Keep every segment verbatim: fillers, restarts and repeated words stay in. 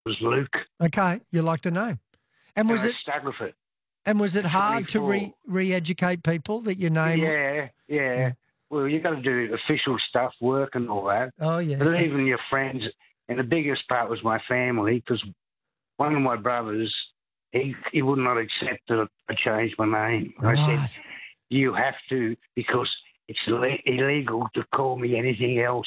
was Luke. Okay, you like the name. And was and it I stuck with it. and was it hard to re twenty-four. re-educate people that your name? Yeah, yeah. Yeah. Well, you got to do official stuff, work and all that. Oh yeah. But Okay. even your friends, and the biggest part was my family, because one of my brothers, he he would not accept that I changed my name. And I Right. said, you have to, because it's ille- illegal to call me anything else.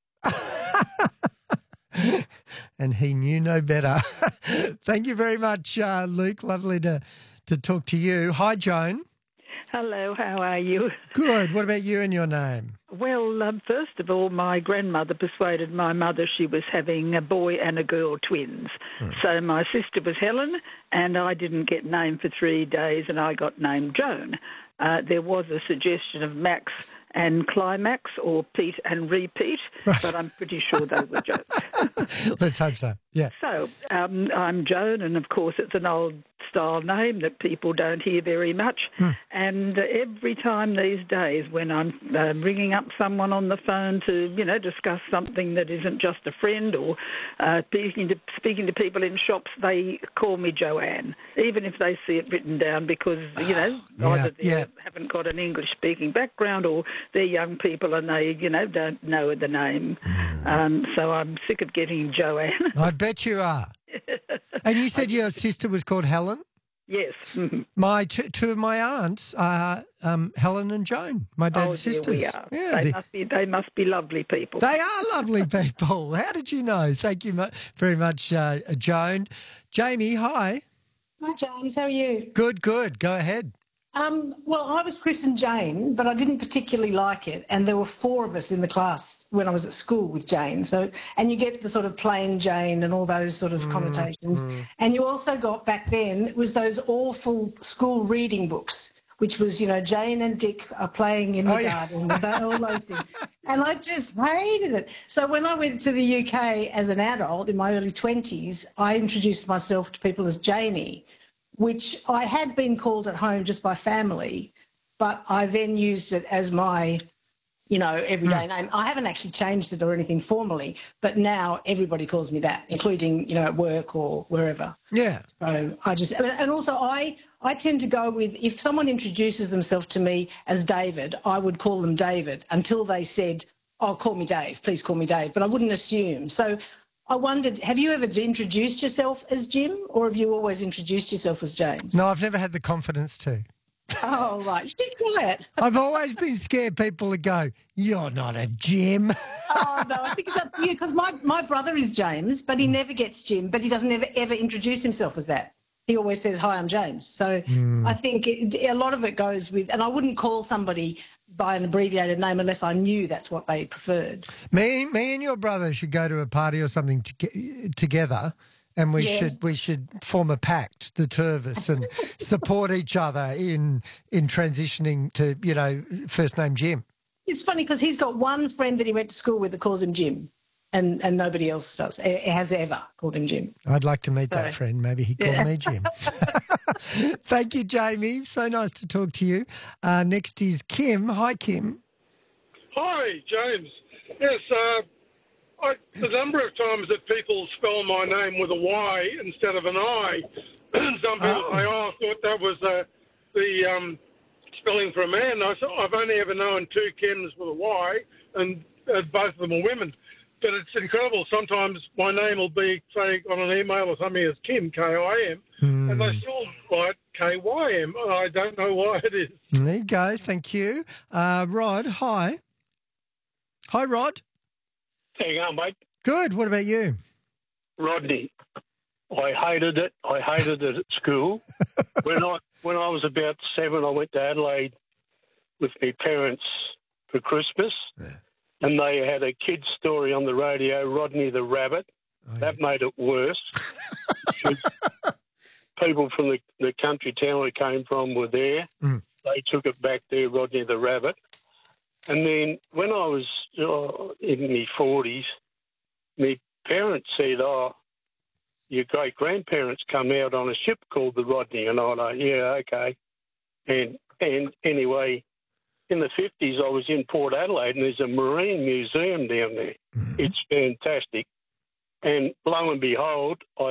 And he knew no better. Thank you very much, uh, Luke. Lovely to, to talk to you. Hi, Joan. Hello, how are you? Good. What about you and your name? Well, um, first of all, my grandmother persuaded my mother she was having a boy and a girl twins. Hmm. So my sister was Helen, and I didn't get named for three days, and I got named Joan. Uh, there was a suggestion of Max and Climax or Pete and Repeat, Right. but I'm pretty sure they were jokes. Let's hope so. Yeah. So um, I'm Joan, and of course it's an old-style name that people don't hear very much. Hmm. And every time these days when I'm uh, ringing up someone on the phone to, you know, discuss something that isn't just a friend or uh, speaking to speaking to people in shops, they call me Joanne, even if they see it written down, because, you know, Yeah, either they yeah. haven't got an English-speaking background or they're young people and they, you know, don't know the name. Hmm. Um, so I'm sick of getting Joanne. I bet you are. And you said your sister was called Helen? Yes. My two, two of my aunts are um, Helen and Joan, my Oh, dad's there sisters. we are. Yeah, they, they, must be, they must be lovely people. they are lovely people. How did you know? Thank you mu- very much, uh, Joan. Jamie, hi. Hi, James. How are you? Good, good. Go ahead. Um, well, I was christened Jane, but I didn't particularly like it. And there were four of us in the class when I was at school with Jane. So, and you get the sort of plain Jane and all those sort of Mm, connotations. And you also got back then, it was those awful school reading books, which was, you know, Jane and Dick are playing in the Oh, yeah. garden, and all those things. And I just hated it. So when I went to the U K as an adult in my early twenties, I introduced myself to people as Janie, which I had been called at home just by family, but I then used it as my, you know, everyday name. I haven't actually changed it or anything formally, but now everybody calls me that, including, you know, at work or wherever. Yeah. So I just, and also I, I tend to go with, if someone introduces themselves to me as David, I would call them David until they said, oh, call me Dave, please call me Dave, but I wouldn't assume. So I wondered, have you ever introduced yourself as Jim, or have you always introduced yourself as James? No, I've never had the confidence to. Oh, right. Keep quiet. I've always been scared people would go, you're not a Jim. Oh, no, I think it's up to you, because my, my brother is James, but he never gets Jim, but he doesn't ever, ever introduce himself as that. He always says, hi, I'm James. So I think it, a lot of it goes with, and I wouldn't call somebody by an abbreviated name unless I knew that's what they preferred. Me, me and your brother should go to a party or something to together, and we Yeah. should we should form a pact, the two of us, and support each other in in transitioning to, you know, first name Jim. It's funny because he's got one friend that he went to school with that calls him Jim, and, and nobody else does, has ever called him Jim. I'd like to meet that So- friend. Maybe he called Yeah. me Jim. Thank you, Jamie. So nice to talk to you. Uh, next is Kim. Hi, Kim. Hi, James. Yes, uh, I, the number of times that people spell my name with a Y instead of an I, some people Oh. say, oh, I thought that was uh, the um, spelling for a man. I said, I've only ever known two Kims with a Y, and uh, both of them are women. But it's incredible. Sometimes my name will be, say, on an email or something as Kim, K I M, Hmm. and they still write K Y M. I don't know why it is. There you go. Thank you. Uh, Rod, hi. Hi, Rod. How you going, mate? Good. What about you? Rodney. I hated it. I hated it at school. when I when I was about seven, I went to Adelaide with my parents for Christmas, and they had a kid's story on the radio, Rodney the Rabbit. Oh, That made it worse. People from the, the country town I came from were there. Mm. They took it back there, Rodney the Rabbit. And then when I was uh, in my forties, my parents said, oh, your great-grandparents come out on a ship called the Rodney. And I was like, yeah, okay. And, and anyway, in the fifties, I was in Port Adelaide, and there's a marine museum down there. Mm. It's fantastic. And lo and behold, I